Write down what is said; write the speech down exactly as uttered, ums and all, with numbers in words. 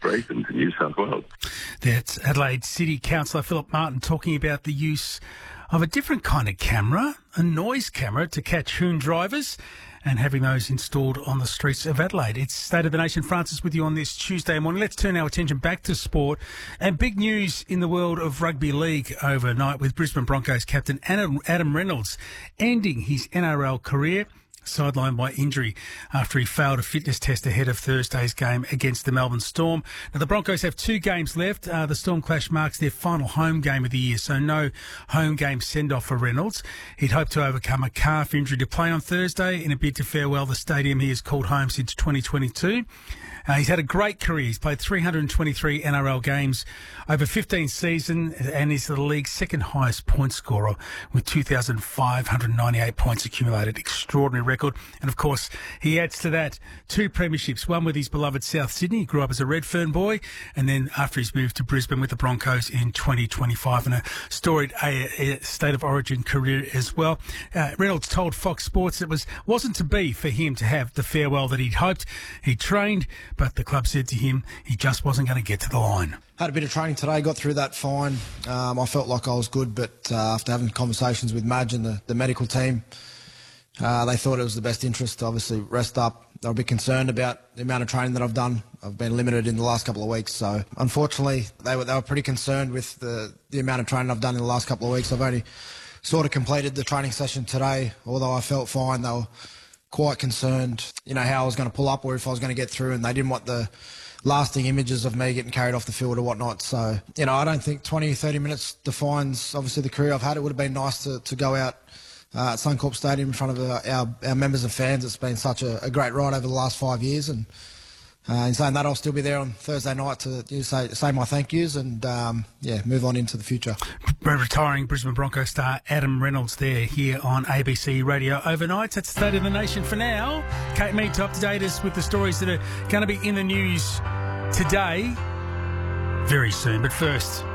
reason to New South Wales. That's Adelaide City Councillor Philip Martin talking about the use of a different kind of camera, a noise camera, to catch hoon drivers, and having those installed on the streets of Adelaide. It's State of the Nation. Francis with you on this Tuesday morning. Let's turn our attention back to sport. And big news in the world of rugby league overnight with Brisbane Broncos captain Adam Reynolds ending his N R L career, sidelined by injury after he failed a fitness test ahead of Thursday's game against the Melbourne Storm. Now, the Broncos have two games left. Uh, the Storm clash marks their final home game of the year, so no home game send-off for Reynolds. He'd hoped to overcome a calf injury to play on Thursday in a bid to farewell the stadium he has called home since twenty twenty-two. Uh, he's had a great career. He's played three hundred twenty-three N R L games over fifteen seasons and is the league's second highest point scorer with two thousand five hundred ninety-eight points accumulated. Extraordinary record. And of course, he adds to that two premierships, one with his beloved South Sydney. He grew up as a Redfern boy, and then after he's moved to Brisbane with the Broncos in twenty twenty-five, and a storied a, a state of origin career as well. Uh, Reynolds told Fox Sports it was, wasn't to be for him to have the farewell that he'd hoped. He trained, but the club said to him he just wasn't going to get to the line. Had a bit of training today, got through that fine. Um, I felt like I was good, but uh, after having conversations with Madge and the, the medical team, uh, they thought it was the best interest to obviously rest up. They were a bit concerned about the amount of training that I've done. I've been limited in the last couple of weeks, so unfortunately they were, they were pretty concerned with the, the amount of training I've done in the last couple of weeks. I've only sort of completed the training session today, although I felt fine. They were quite concerned, you know, how I was going to pull up or if I was going to get through, and they didn't want the lasting images of me getting carried off the field or whatnot. So, you know, I don't think twenty, thirty minutes defines, obviously, the career I've had. It would have been nice to, to go out uh, at Suncorp Stadium in front of uh, our, our members and fans. It's been such a, a great ride over the last five years. And uh, in saying that, I'll still be there on Thursday night to you know, say, say my thank yous and, um, yeah, move on into the future. Retiring Brisbane Broncos star Adam Reynolds there here on A B C Radio overnight. That's State of the Nation for now. Kate Mead to update us with the stories that are going to be in the news today very soon. But first,